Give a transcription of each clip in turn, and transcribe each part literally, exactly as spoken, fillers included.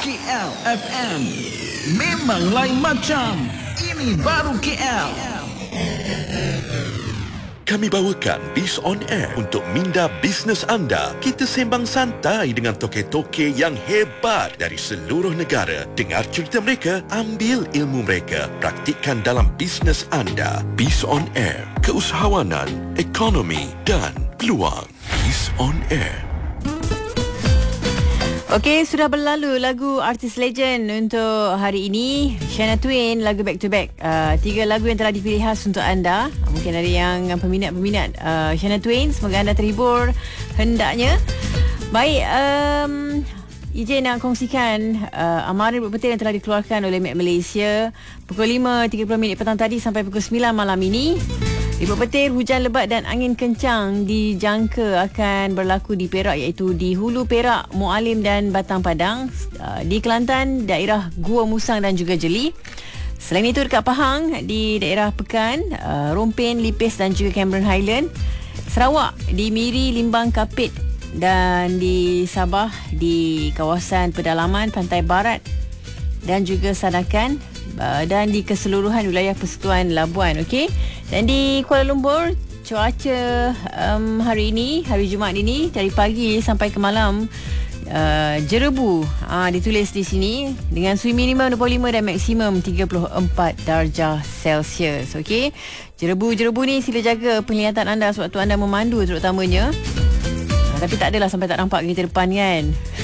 K L F M. Memang lain macam. Ini baru K L. Kami bawakan Biz On Air untuk minda bisnes anda. Kita sembang santai dengan toke-toke yang hebat dari seluruh negara. Dengar cerita mereka, ambil ilmu mereka, praktikkan dalam bisnes anda. Biz On Air, keusahawanan, ekonomi dan peluang. Biz On Air. Okey, sudah berlalu lagu artis legend untuk hari ini. Shania Twain, lagu back to back. Uh, tiga lagu yang telah dipilih khas untuk anda. Mungkin ada yang peminat-peminat uh, Shania Twain. Semoga anda terhibur hendaknya. Baik, um, I J nak kongsikan uh, amaran berpetir yang telah dikeluarkan oleh Met Malaysia pukul lima tiga puluh minit petang tadi sampai pukul sembilan malam ini. Ribut petir, hujan lebat dan angin kencang dijangka akan berlaku di Perak, iaitu di Hulu Perak, Mualim dan Batang Padang, di Kelantan, daerah Gua Musang dan juga Jeli. Selain itu dekat Pahang, di daerah Pekan, Rompin, Lipis dan juga Cameron Highland. Sarawak, di Miri, Limbang, Kapit dan di Sabah, di kawasan pedalaman Pantai Barat dan juga Sadakan, dan di keseluruhan wilayah Persekutuan Labuan. Okey. Dan di Kuala Lumpur, cuaca um, hari ini, hari Jumaat ini, dari pagi sampai ke malam, uh, jerebu, uh, ditulis di sini, dengan suhu minimum dua puluh lima dan maksimum tiga puluh empat darjah Celsius. Okey. Jerebu-jerebu ni sila jaga penglihatan anda sewaktu anda memandu terutamanya. Uh, tapi tak adalah sampai tak nampak kereta depan kan.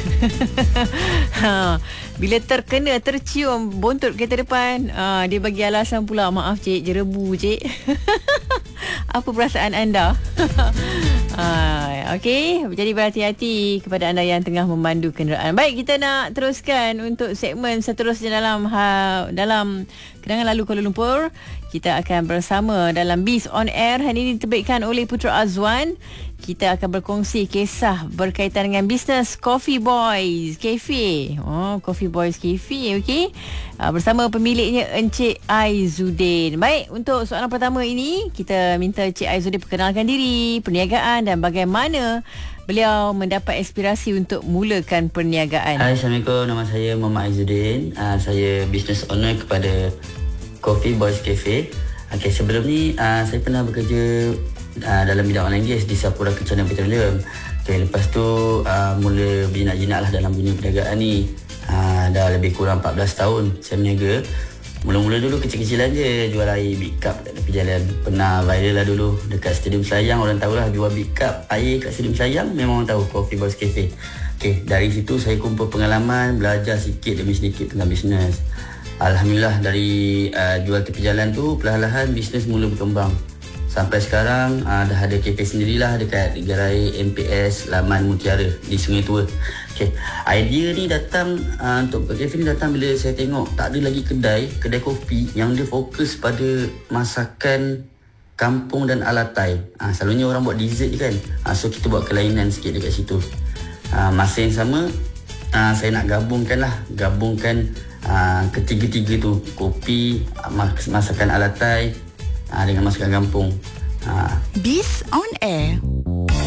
Ha, bila terkena, tercium bontot kereta depan, ha, dia bagi alasan pula, maaf cik, jerebu cik. Apa perasaan anda? ha, Okey, jadi berhati-hati kepada anda yang tengah memandu kenderaan. Baik, kita nak teruskan untuk segmen seterusnya dalam ha, dalam Kenangan Lalu Kuala Lumpur. Kita akan bersama dalam Biz On Air. Hari ini diterbitkan oleh Putra Azwan. Kita akan berkongsi kisah berkaitan dengan bisnes Coffee Boys Cafe. Oh, Coffee Boys Cafe, okey. Uh, bersama pemiliknya Encik Aizudin. Baik, untuk soalan pertama ini, kita minta Encik Aizudin perkenalkan diri, perniagaan dan bagaimana beliau mendapat inspirasi untuk mulakan perniagaan. Hai, Assalamualaikum. Nama saya Muhammad Aizudin. Uh, saya business owner kepada Coffee Boys Cafe. Okay, sebelum ni uh, saya pernah bekerja Uh, dalam bidang oil and gas di Sapura Kencana Petroleum. Okay, lepas tu uh, mula berjinak-jinak lah dalam dunia perniagaan ni. uh, Dah lebih kurang empat belas tahun saya berniaga. Mula-mula dulu kecil-kecilan je, jual air big cup kat tepi jalan. Pernah viral lah dulu dekat Stadium Selayang. Orang tahulah jual big cup air kat Stadium Selayang, memang orang tahu Coffee Boys Cafe. Okay, dari situ saya kumpul pengalaman, belajar sikit demi sedikit tentang bisnes. Alhamdulillah, dari uh, jual tepi jalan tu, perlahan-lahan bisnes mula berkembang. Sampai sekarang uh, dah ada kafe sendirilah dekat gerai M P S Laman Mutiara di Sungai Tua. Okay. Idea ni datang uh, untuk kafe ni datang bila saya tengok tak ada lagi kedai, kedai kopi yang dia fokus pada masakan kampung dan alatai. Uh, selalunya orang buat dessert je kan. Uh, so kita buat kelainan sikit dekat situ. Uh, masa yang sama uh, saya nak gabungkan lah, gabungkan uh, ketiga-tiga tu, kopi, uh, masakan alatai dengan masakan kampung. Ha. Biz On Air.